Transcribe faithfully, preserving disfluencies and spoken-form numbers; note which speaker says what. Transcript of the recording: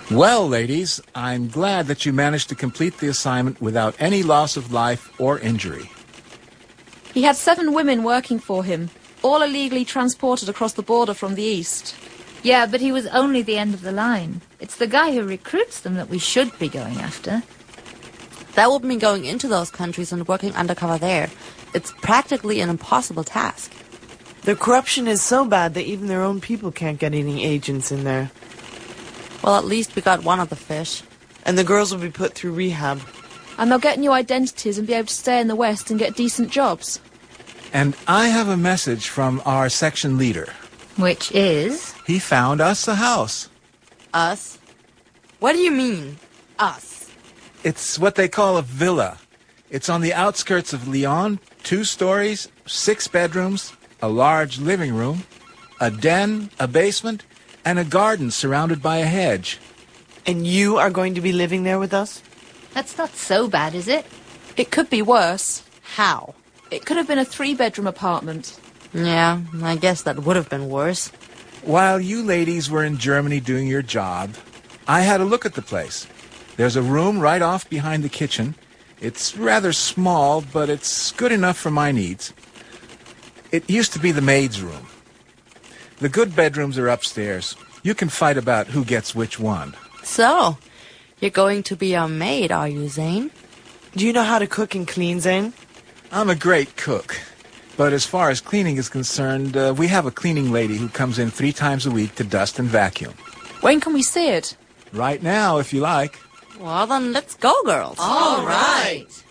Speaker 1: Well, ladies, I'm glad that you managed to complete the assignment without any loss of life or injury.
Speaker 2: He had seven women working for him, all illegally transported across the border from the east.
Speaker 3: Yeah, but he was only the end of the line. It's the guy who recruits them that we should be going after.
Speaker 4: That would mean going into those countries and working undercover there. It's practically an impossible task.
Speaker 5: Their corruption is so bad that even their own people can't get any agents in there.
Speaker 4: Well, at least we got one of the fish.
Speaker 5: And the girls will be put through rehab.
Speaker 2: And they'll get new identities and be able to stay in the West and get decent jobs.
Speaker 1: And I have a message from our section leader.
Speaker 3: Which is?
Speaker 1: He found us a house.
Speaker 4: Us? What do you mean, us?
Speaker 1: It's what they call a villa. It's on the outskirts of Lyon, two stories, six bedrooms, a large living room, a den, a basement, and a garden surrounded by a hedge.
Speaker 5: And you are going to be living there with us?
Speaker 3: That's not so bad, is it?
Speaker 2: It could be worse.
Speaker 4: How?
Speaker 2: It could have been a three-bedroom apartment.
Speaker 4: Yeah, I guess that would have been worse.
Speaker 1: While you ladies were in Germany doing your job, I had a look at the place. There's a room right off behind the kitchen. It's rather small, but it's good enough for my needs. It used to be the maid's room. The good bedrooms are upstairs. You can fight about who gets which one.
Speaker 4: So, you're going to be our maid, are you, Zane?
Speaker 5: Do you know how to cook and clean, Zane?
Speaker 1: I'm a great cook. But as far as cleaning is concerned, uh, we have a cleaning lady who comes in three times a week to dust and vacuum.
Speaker 2: When can we see it?
Speaker 1: Right now, if you like.
Speaker 4: Well, then let's go, girls.
Speaker 3: All right.